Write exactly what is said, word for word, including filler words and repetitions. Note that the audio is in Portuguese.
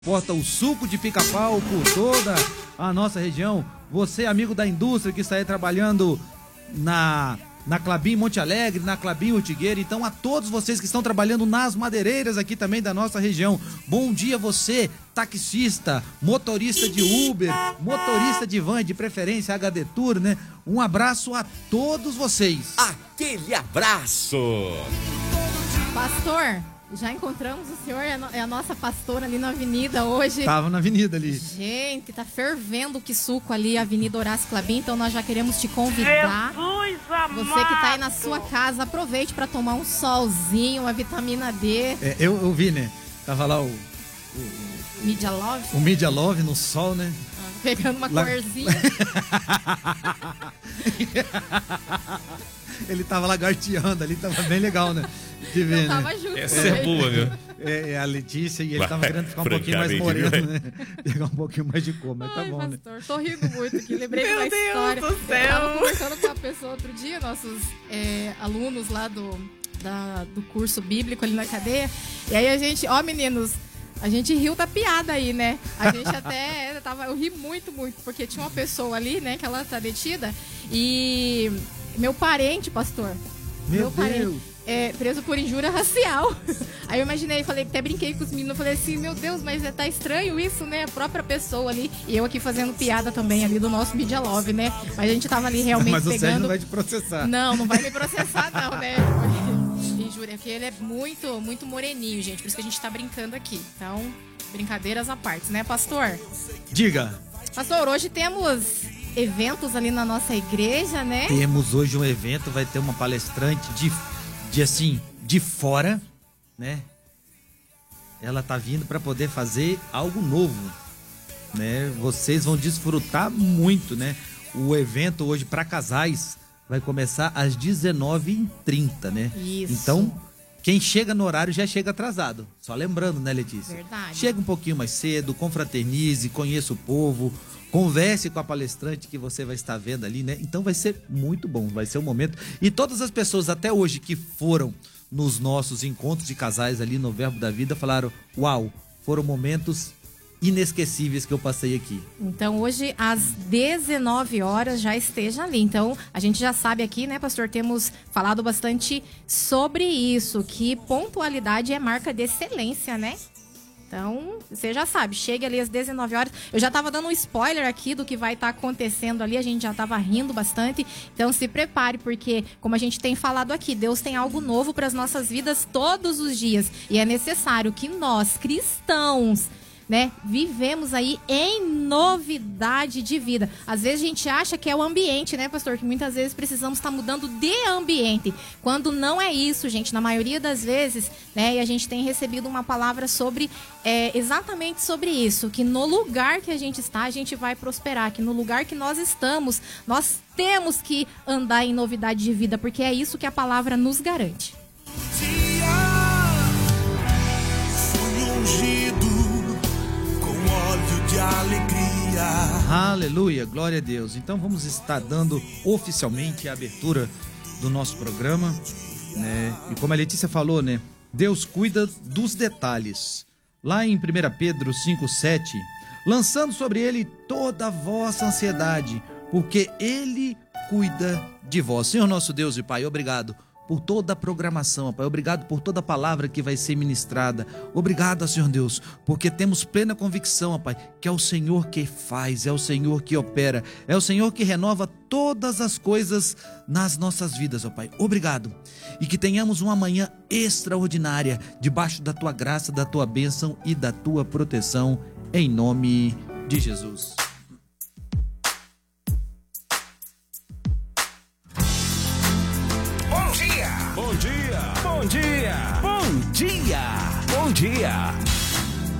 Porta o suco de pica-pau por toda a nossa região. Você, amigo da indústria que está aí trabalhando na, na Clabin Monte Alegre, na Clabin Ortigueira. Então, a todos vocês que estão trabalhando nas madeireiras aqui também da nossa região. Bom dia você, taxista, motorista de Uber, motorista de van, de preferência H D Tour, né? Um abraço a todos vocês. Aquele abraço. Pastor, já encontramos o senhor, é a nossa pastora ali na avenida hoje. Tava na avenida ali. Gente, tá fervendo o que suco ali, a Avenida Horácio Clabin, então nós já queremos te convidar. Jesus amado. Você que tá aí na sua casa, aproveite para tomar um solzinho, uma vitamina D. É, eu, eu vi, né? Tava lá o... o Media Love. O Media Love no sol, né? Ah, pegando uma La... corzinha. Ele tava lagarteando ali, tava bem legal, né? De ver, eu tava né? junto. Essa é boa, viu? É, é a Letícia e ele tava querendo ficar um pouquinho mais moreno, né? Pegar um pouquinho mais de cor, mas tá Ai, bom, pastor, né? tô rindo muito aqui, lembrei de Meu uma Deus história. do céu. Eu tava conversando com uma pessoa outro dia, nossos é, alunos lá do, da, do curso bíblico ali na cadeia, e aí a gente, ó meninos, a gente riu da piada aí, né? A gente até tava, eu ri muito, muito, porque tinha uma pessoa ali, né, que ela tá detida, e meu parente, pastor, Meu, meu parente, Deus! É, preso por injúria racial. Aí eu imaginei, falei, até brinquei com os meninos, falei assim, meu Deus, mas é, tá estranho isso, né? A própria pessoa ali, e eu aqui fazendo piada também ali do nosso Media Love, né? Mas a gente tava ali realmente mas pegando... Mas o Sérgio não vai te processar. Não, não vai me processar não, né? Injúria, porque ele é muito, muito moreninho, gente, por isso que a gente tá brincando aqui. Então, brincadeiras à parte, né, pastor? Diga. Pastor, hoje temos eventos ali na nossa igreja, né? Temos hoje um evento, vai ter uma palestrante de... de assim, de fora, né? Ela tá vindo para poder fazer algo novo, né? Vocês vão desfrutar muito, né? O evento hoje para casais vai começar às dezenove e trinta, né? Isso. Então, quem chega no horário já chega atrasado. Só lembrando, né, Letícia? Verdade. Chega um pouquinho mais cedo, confraternize, conheça o povo, converse com a palestrante que você vai estar vendo ali, né? Então vai ser muito bom, vai ser um momento. E todas as pessoas até hoje que foram nos nossos encontros de casais ali no Verbo da Vida falaram, uau, foram momentos inesquecíveis que eu passei aqui. Então hoje às dezenove horas já esteja ali. Então a gente já sabe aqui, né, pastor, temos falado bastante sobre isso, que pontualidade é marca de excelência, né? Então, você já sabe, chega ali às dezenove horas. Eu já tava dando um spoiler aqui do que vai estar tá acontecendo ali, a gente já tava rindo bastante. Então, se prepare, porque, como a gente tem falado aqui, Deus tem algo novo para as nossas vidas todos os dias. E é necessário que nós, cristãos, né, vivemos aí em novidade de vida. Às vezes a gente acha que é o ambiente, né, pastor? Que muitas vezes precisamos estar mudando de ambiente. Quando não é isso, gente, na maioria das vezes, né, e a gente tem recebido uma palavra sobre, é, exatamente sobre isso, que no lugar que a gente está, a gente vai prosperar, que no lugar que nós estamos, nós temos que andar em novidade de vida, porque é isso que a palavra nos garante. Fui ungido de alegria. Aleluia, glória a Deus. Então vamos estar dando oficialmente a abertura do nosso programa, né? E como a Letícia falou, né? Deus cuida dos detalhes. Lá em primeira Pedro cinco, sete, lançando sobre ele toda a vossa ansiedade, porque ele cuida de vós. Senhor nosso Deus e Pai, obrigado por toda a programação, Pai. Obrigado por toda a palavra que vai ser ministrada. Obrigado, Senhor Deus, porque temos plena convicção, Pai, que é o Senhor que faz, é o Senhor que opera, é o Senhor que renova todas as coisas nas nossas vidas, ó Pai. Obrigado. E que tenhamos uma manhã extraordinária, debaixo da Tua graça, da Tua bênção e da Tua proteção, em nome de Jesus. Bom dia! Bom dia! Bom dia! Bom dia!